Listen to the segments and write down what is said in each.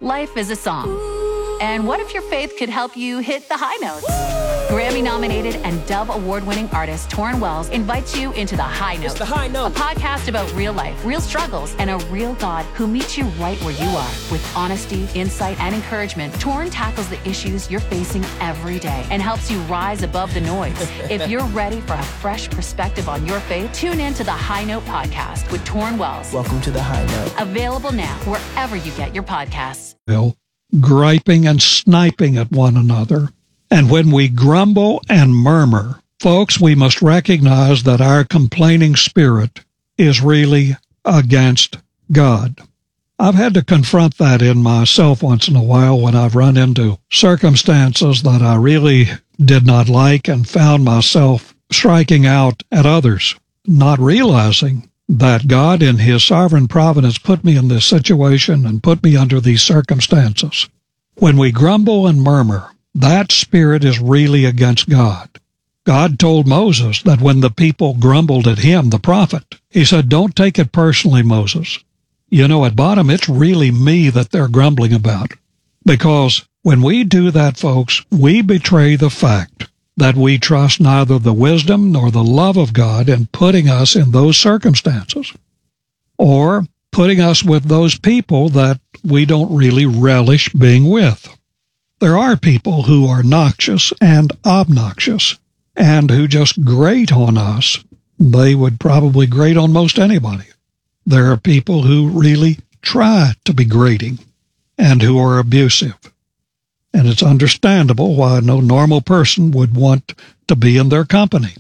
Life is a song. And what if your faith could help you hit the high notes? Grammy-nominated and Dove Award-winning artist Torrin Wells invites you into The High Note. It's The High Note. A podcast about real life, real struggles, and a real God who meets you right where you are. With honesty, insight, and encouragement, Torrin tackles the issues you're facing every day and helps you rise above the noise. If you're ready for a fresh perspective on your faith, tune in to The High Note podcast with Torrin Wells. Welcome to The High Note. Available now wherever you get your podcasts. Griping and sniping at one another. And when we grumble and murmur, folks, we must recognize that our complaining spirit is really against God. I've had to confront that in myself once in a while when I've run into circumstances that I really did not like and found myself striking out at others, not realizing that God in His sovereign providence put me in this situation and put me under these circumstances. When we grumble and murmur, that spirit is really against God. God told Moses that when the people grumbled at him, the prophet, he said, "Don't take it personally, Moses. You know, at bottom, it's really me that they're grumbling about." Because when we do that, folks, we betray the fact that we trust neither the wisdom nor the love of God in putting us in those circumstances, or putting us with those people that we don't really relish being with. There are people who are noxious and obnoxious and who just grate on us. They would probably grate on most anybody. There are people who really try to be grating and who are abusive. And it's understandable why no normal person would want to be in their company.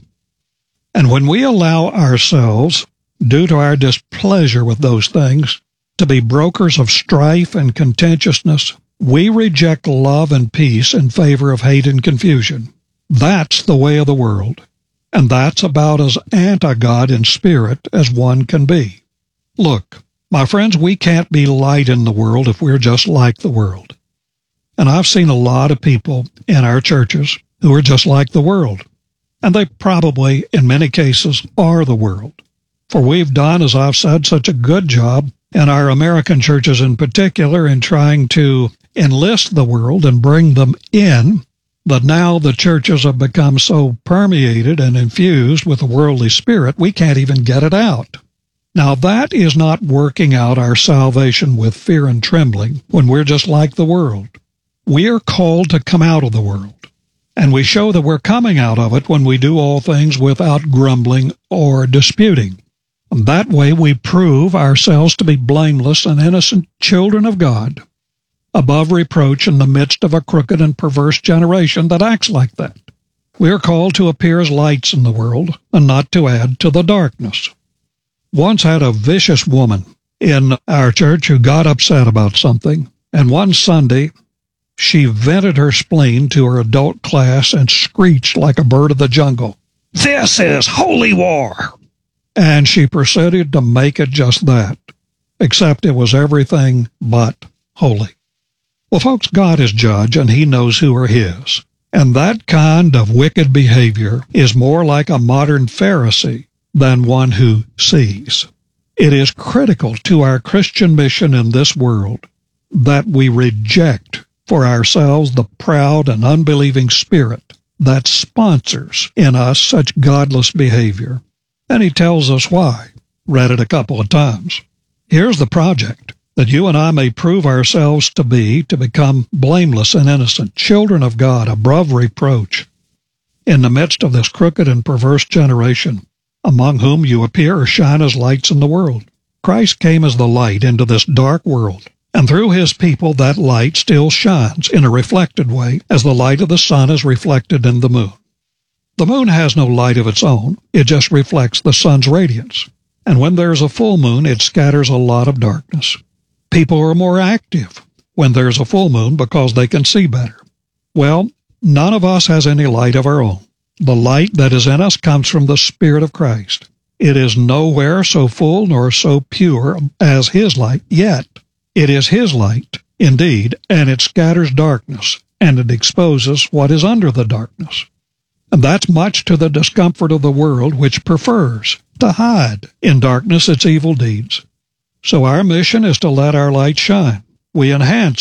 And when we allow ourselves, due to our displeasure with those things, to be brokers of strife and contentiousness, we reject love and peace in favor of hate and confusion. That's the way of the world, and that's about as anti-God in spirit as one can be. Look, my friends, we can't be light in the world if we're just like the world. And I've seen a lot of people in our churches who are just like the world, and they probably, in many cases, are the world. For we've done, as I've said, such a good job in our American churches in particular in trying to enlist the world and bring them in, that now the churches have become so permeated and infused with the worldly spirit, we can't even get it out. Now, that is not working out our salvation with fear and trembling when we're just like the world. We are called to come out of the world, and we show that we're coming out of it when we do all things without grumbling or disputing. And that way we prove ourselves to be blameless and innocent children of God, above reproach in the midst of a crooked and perverse generation that acts like that. We are called to appear as lights in the world and not to add to the darkness. Once had a vicious woman in our church who got upset about something, and one Sunday she vented her spleen to her adult class and screeched like a bird of the jungle, "This is holy war!" And she proceeded to make it just that, except it was everything but holy. Well, folks, God is judge, and He knows who are His. And that kind of wicked behavior is more like a modern Pharisee than one who sees. It is critical to our Christian mission in this world that we reject for ourselves the proud and unbelieving spirit that sponsors in us such godless behavior. And He tells us why. Read it a couple of times. Here's the project: that you and I may prove ourselves to become blameless and innocent, children of God, above reproach, in the midst of this crooked and perverse generation, among whom you appear or shine as lights in the world. Christ came as the light into this dark world, and through His people that light still shines in a reflected way, as the light of the sun is reflected in the moon. The moon has no light of its own, it just reflects the sun's radiance, and when there's a full moon, it scatters a lot of darkness. People are more active when there's a full moon because they can see better. Well, none of us has any light of our own. The light that is in us comes from the Spirit of Christ. It is nowhere so full nor so pure as His light, yet it is His light, indeed, and it scatters darkness, and it exposes what is under the darkness. And that's much to the discomfort of the world, which prefers to hide in darkness its evil deeds. So our mission is to let our light shine. We enhance